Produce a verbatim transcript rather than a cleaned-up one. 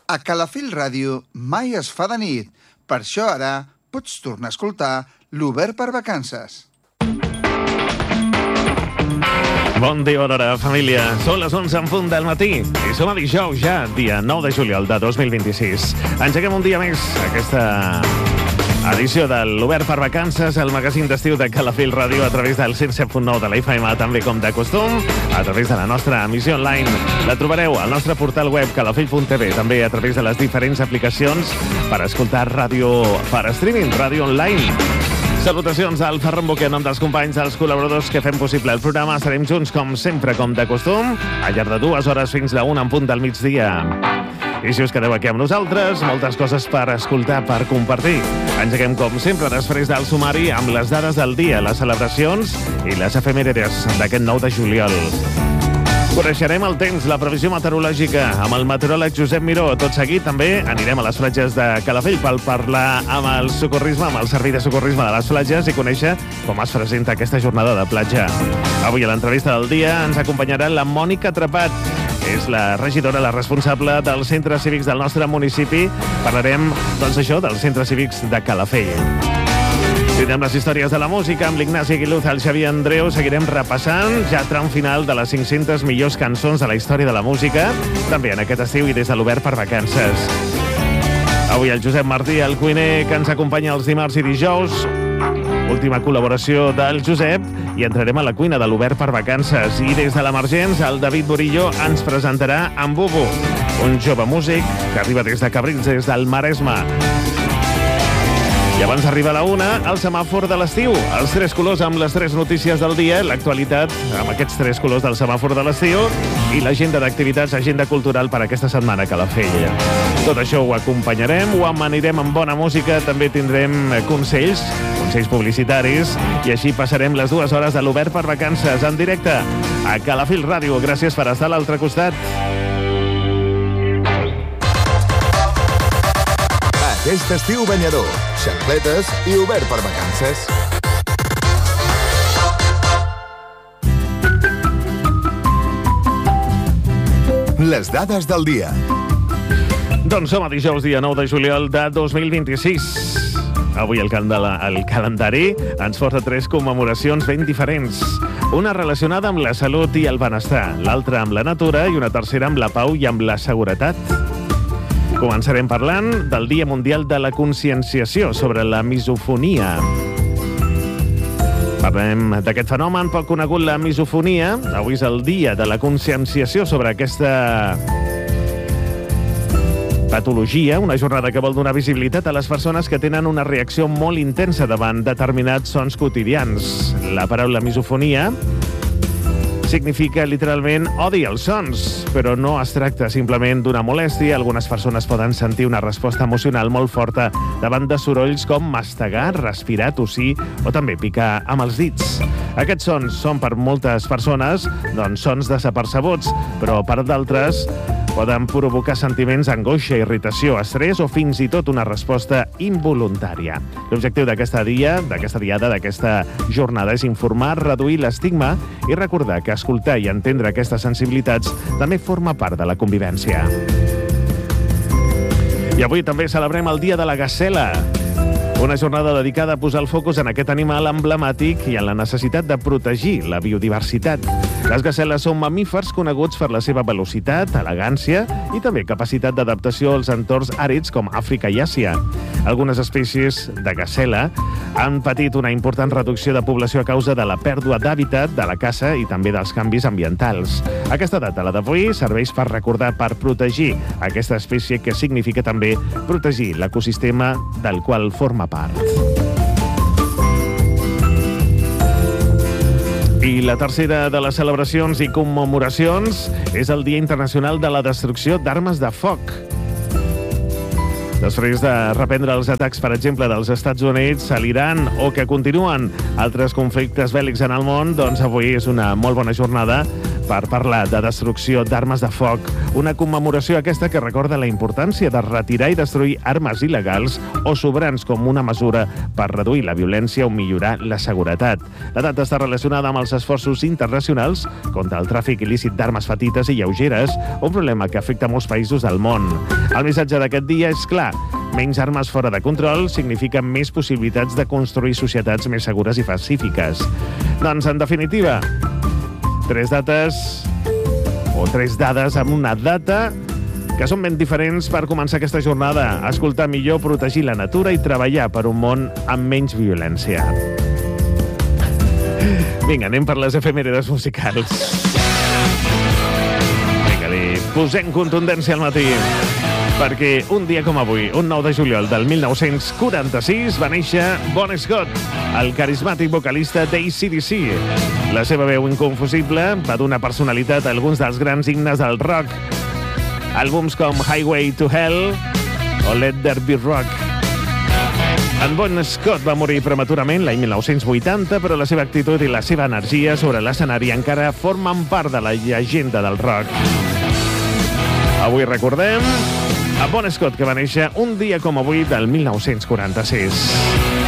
A Calafell Ràdio mai es fa de nit. Per això ara pots tornar a escoltar l'Obert per Vacances. Bon dia, bona hora, família. Són les onze en punt del matí i som a dijous ja, dia nou de juliol de dos mil vint-i-sis. Engeguem un dia més aquesta edició de l'Obert per Vacances, el magazín d'estiu de Calafell Ràdio a través del cent set punt nou de la F M, també com de costum, a través de la nostra emissió online. La trobareu al nostre portal web calafell punt t v, també a través de les diferents aplicacions per escoltar ràdio per streaming, ràdio online. Salutacions al Ferran Boquer, en nom dels companys, dels col·laboradors que fem possible el programa. Estarem junts, com sempre, com de costum, al llarg de dues hores fins la una en punt del migdia. I si us quedeu aquí amb nosaltres, moltes coses per escoltar, per compartir. Engeguem, com sempre, després del sumari amb les dades del dia, les celebracions i les efemèrides d'aquest nou de juliol. Coneixerem el temps, la previsió meteorològica amb el meteoròleg Josep Miró. Tot seguit també anirem a les platges de Calafell per parlar amb el socorrisme, amb el servei de socorrisme de les platges i conèixer com es presenta aquesta jornada de platja. Avui a l'entrevista del dia ens acompanyarà la Mònica Trepat. És la regidora, la responsable dels centres cívics del nostre municipi. Parlarem, doncs això, dels centres cívics de Calafell. Tindrem les històries de la música amb l'Ignasi Aguiluz, el Xavier Andreu. Seguirem repassant ja tram final de les cinc-centes millors cançons de la història de la música, també en aquest estiu i des de l'Obert per Vacances. Avui el Josep Martí, el cuiner, que ens acompanya els dimarts i dijous. Última col·laboració del Josep i entrarem a la cuina de l'Obert per Vacances. I des de l'Emergents, el David Borillo ens presentarà en Bubu, un jove músic que arriba des de Cabrils, des del Maresme. I abans d'arribar a la una, el semàfor de l'estiu. Els tres colors amb les tres notícies del dia, l'actualitat amb aquests tres colors del semàfor de l'estiu i l'agenda d'activitats, agenda cultural per aquesta setmana a Calafell. Tot això ho acompanyarem, ho amanirem amb bona música, també tindrem consells, consells publicitaris, i així passarem les dues hores de l'Obert per Vacances en directe a Calafell Ràdio. Gràcies per estar a l'altre costat. Aquest estiu banyador, xancletes i Obert per Vacances. Les dades del dia. Doncs som a dijous, dia nou de juliol de dos mil vint-i-sis. Avui el, candela, el calendari ens porta tres commemoracions ben diferents. Una relacionada amb la salut i el benestar, l'altra amb la natura i una tercera amb la pau i amb la seguretat. Començarem parlant del Dia Mundial de la Conscienciació sobre la misofonia. Parlem d'aquest fenomen poc conegut, la misofonia. Avui és el Dia de la Conscienciació sobre aquesta patologia, una jornada que vol donar visibilitat a les persones que tenen una reacció molt intensa davant determinats sons quotidians. La paraula misofonia significa literalment odi als sons, però no es tracta simplement d'una molèstia. Algunes persones poden sentir una resposta emocional molt forta davant de sorolls com mastegar, respirar, tossir o també picar amb els dits. Aquests sons són per moltes persones doncs, sons desapercebuts, però per d'altres poden provocar sentiments d'angoixa, irritació, estrès o fins i tot una resposta involuntària. L'objectiu d'aquesta dia, d'aquesta diada, d'aquesta jornada és informar, reduir l'estigma i recordar que escoltar i entendre aquestes sensibilitats també forma part de la convivència. I avui també celebrem el Dia de la Gasela, una jornada dedicada a posar el focus en aquest animal emblemàtic i en la necessitat de protegir la biodiversitat. Les gaseles són mamífers coneguts per la seva velocitat, elegància i també capacitat d'adaptació als entorns àrids com Àfrica i Àsia. Algunes espècies de gasela han patit una important reducció de població a causa de la pèrdua d'hàbitat, de la caça i també dels canvis ambientals. Aquesta data, la d'avui, serveix per recordar, per protegir aquesta espècie, que significa també protegir l'ecosistema del qual forma part. I la tercera de les celebracions i commemoracions és el Dia Internacional de la Destrucció d'Armes de Foc. Després de reprendre els atacs, per exemple, dels Estats Units a l'Iran o que continuen altres conflictes bèl·lics en el món, doncs avui és una molt bona jornada per parlar de destrucció d'armes de foc, una commemoració aquesta que recorda la importància de retirar i destruir armes il·legals o sobrants com una mesura per reduir la violència o millorar la seguretat. La data està relacionada amb els esforços internacionals contra el tràfic il·lícit d'armes petites i lleugeres, un problema que afecta molts països del món. El missatge d'aquest dia és clar: menys armes fora de control significa més possibilitats de construir societats més segures i pacífiques. Doncs, en definitiva, tres dates o tres dades amb una data que són ben diferents per començar aquesta jornada. Escoltar millor, protegir la natura i treballar per un món amb menys violència. Vinga, anem per les efemèrides musicals. Vinga, li posem contundència al matí, perquè un dia com avui, un nou de juliol del mil nou-cents quaranta-sis, va néixer Bon Scott, el carismàtic vocalista d'A C D C. La seva veu inconfusible va donar personalitat a alguns dels grans himnes del rock, àlbums com Highway to Hell o Let There Be Rock. En Bon Scott va morir prematurament l'any mil nou-cents vuitanta, però la seva actitud i la seva energia sobre l'escenari encara formen part de la llegenda del rock. Avui recordem a Bon Scott, que va néixer un dia com avui del mil nou-cents quaranta-sis.